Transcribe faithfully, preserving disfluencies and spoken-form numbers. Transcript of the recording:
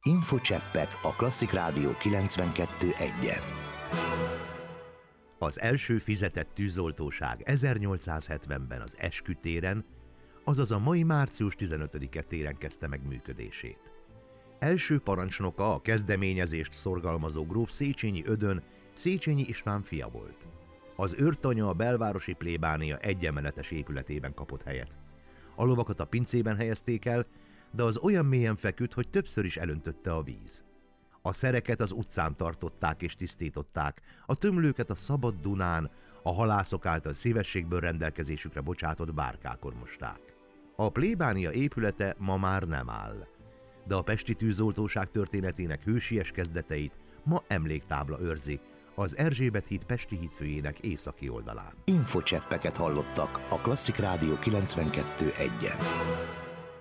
Infocseppek a Klasszik Rádió kilencvenkettő egyen. Az első fizetett tűzoltóság ezernyolcszázhetvenben az Eskü-téren, azaz a mai március tizenötödike téren kezdte meg működését. Első parancsnoka a kezdeményezést szorgalmazó gróf Széchenyi Ödön, Széchenyi István fia volt. Az őrtanya a belvárosi plébánia egyemeletes épületében kapott helyet. A lovakat a pincében helyezték el, de az olyan mélyen feküdt, hogy többször is elöntötte a víz. A szereket az utcán tartották és tisztították, a tömlőket a szabad Dunán, a halászok által szívességből rendelkezésükre bocsátott bárkákon mosták. A plébánia épülete ma már nem áll, de a pesti tűzoltóság történetének hősies kezdeteit ma emléktábla őrzi az Erzsébet híd Pesti hídfőjének északi oldalán. Infocseppeket hallottak a Klasszik Rádió kilencvenkettő egyen.